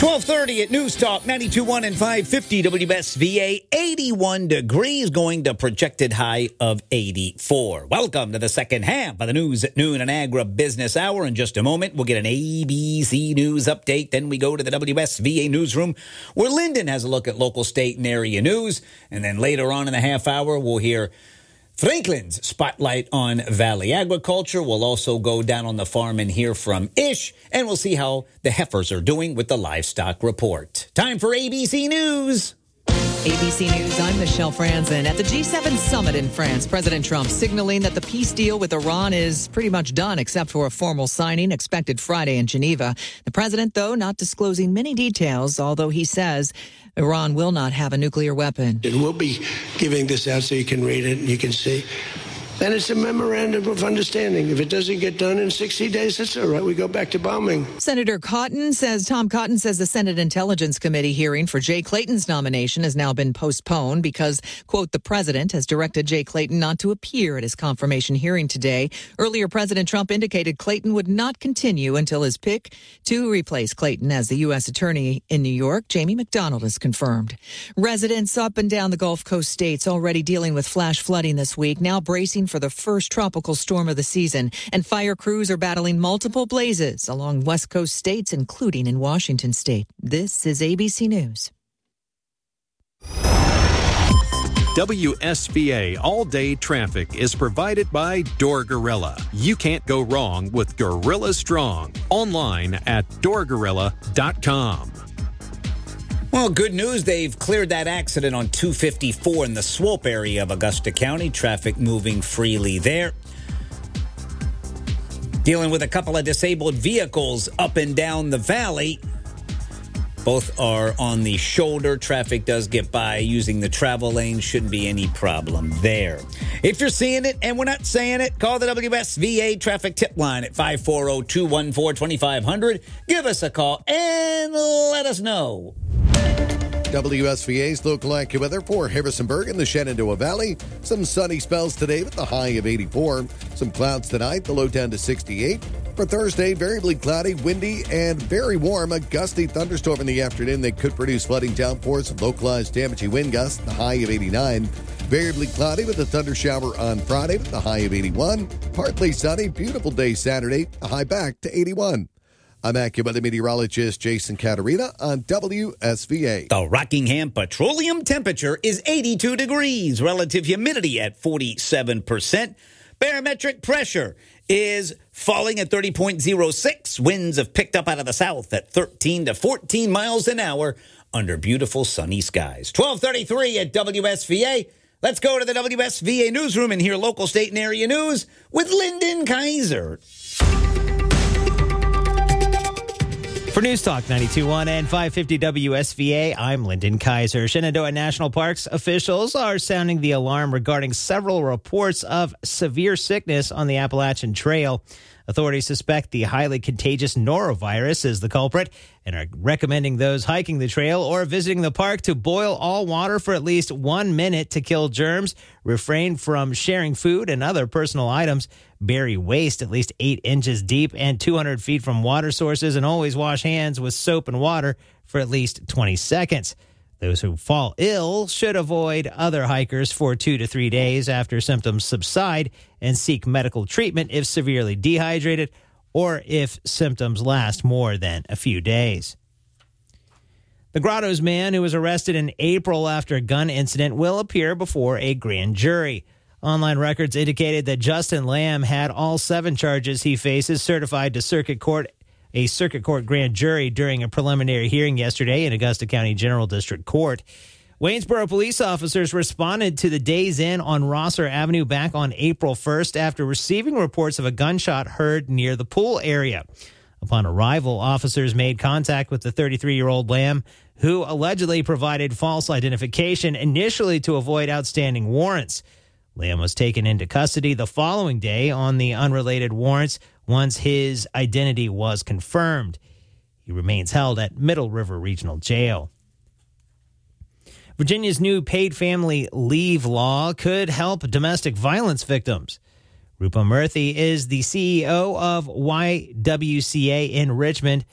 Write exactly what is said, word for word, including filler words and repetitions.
twelve thirty at News Talk ninety-two point one and five fifty W S V A. eighty-one degrees, going to projected high of eighty-four. Welcome to the second half of the News at Noon and Agribusiness Hour. In just a moment, we'll get an A B C News update. Then we go to the W S V A newsroom where Lyndon has a look at local, state, and area news. And then later on in the half hour, we'll hear Franklin's spotlight on Valley Agriculture. We'll also go down on the farm and hear from Ish, and we'll see how the heifers are doing with the livestock report. Time for A B C News. A B C News, I'm Michelle Franzen. At the G seven summit in France, President Trump signaling that the peace deal with Iran is pretty much done, except for a formal signing expected Friday in Geneva. The president, though, not disclosing many details, although he says Iran will not have a nuclear weapon. And we'll be giving this out so you can read it and you can see. And it's a memorandum of understanding. If it doesn't get done in sixty days, that's all right. We go back to bombing. Senator Cotton says, Tom Cotton says the Senate Intelligence Committee hearing for Jay Clayton's nomination has now been postponed because, quote, the president has directed Jay Clayton not to appear at his confirmation hearing today. Earlier, President Trump indicated Clayton would not continue until his pick to replace Clayton as the U S attorney in New York. Jamie McDonald has confirmed. Residents up and down the Gulf Coast states already dealing with flash flooding this week, now bracing for the first tropical storm of the season, and fire crews are battling multiple blazes along West Coast states, including in Washington state. This is A B C News. W S V A all-day traffic is provided by Door Gorilla. You can't go wrong with Gorilla Strong. Online at door gorilla dot com. Well, good news. They've cleared that accident on two fifty-four in the Swope area of Augusta County. Traffic moving freely there. Dealing with a couple of disabled vehicles up and down the valley. Both are on the shoulder. Traffic does get by using the travel lane. Shouldn't be any problem there. If you're seeing it and we're not saying it, call the W S V A traffic tip line at five four zero, two one four, two five zero zero. Give us a call and let us know. W S V A's local AccuWeather for Harrisonburg and the Shenandoah Valley. Some sunny spells today with the high of eighty-four. Some clouds tonight, the low down to sixty-eight. For Thursday, variably cloudy, windy, and very warm. A gusty thunderstorm in the afternoon that could produce flooding downpours and localized damaging wind gusts, the high of eighty-nine. Variably cloudy with a thunder shower on Friday with the high of eighty-one. Partly sunny, beautiful day Saturday, a high back to eighty-one. I'm AccuWeather meteorologist Jason Caterina on W S V A. The Rockingham Petroleum temperature is eighty-two degrees. Relative humidity at forty-seven percent. Barometric pressure is falling at thirty point oh six. Winds have picked up out of the south at thirteen to fourteen miles an hour under beautiful sunny skies. twelve thirty-three at W S V A. Let's go to the W S V A newsroom and hear local, state, and area news with Lyndon Kaiser. For News Talk ninety-two point one and five fifty W S V A, I'm Lyndon Kaiser. Shenandoah National Parks officials are sounding the alarm regarding several reports of severe sickness on the Appalachian Trail. Authorities suspect the highly contagious norovirus is the culprit and are recommending those hiking the trail or visiting the park to boil all water for at least one minute to kill germs, refrain from sharing food and other personal items, bury waste at least eight inches deep and two hundred feet from water sources, and always wash hands with soap and water for at least twenty seconds. Those who fall ill should avoid other hikers for two to three days after symptoms subside and seek medical treatment if severely dehydrated or if symptoms last more than a few days. The Grottoes man who was arrested in April after a gun incident will appear before a grand jury. Online records indicated that Justin Lamb had all seven charges he faces certified to circuit court a circuit court grand jury during a preliminary hearing yesterday in Augusta County General District Court. Waynesboro police officers responded to the Days Inn on Rosser Avenue back on April first after receiving reports of a gunshot heard near the pool area. Upon arrival, officers made contact with the thirty-three-year-old Lamb, who allegedly provided false identification initially to avoid outstanding warrants. Lamb was taken into custody the following day on the unrelated warrants once his identity was confirmed. He remains held at Middle River Regional Jail. Virginia's new paid family leave law could help domestic violence victims. Rupa Murthy is the C E O of Y W C A in Richmond.